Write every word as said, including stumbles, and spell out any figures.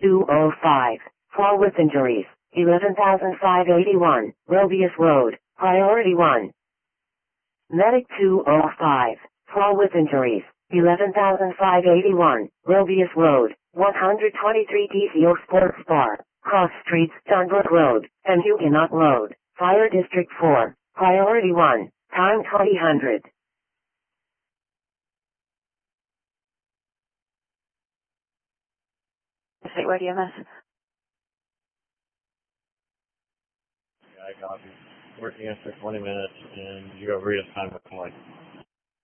two oh five. Fall with injuries. eleven thousand five hundred eighty-one. Robius Road. Priority one. Medic two oh five. Fall with injuries. eleven thousand five hundred eighty-one. Robius Road. one twenty-three T C O Sports Bar. Cross Streets, Dunbrook Road, and Huguenot Road. Fire District four. Priority one. Time twenty hundred. Say, where do you miss? Yeah, I got you. Working in for twenty minutes, and you have read a time of twenty.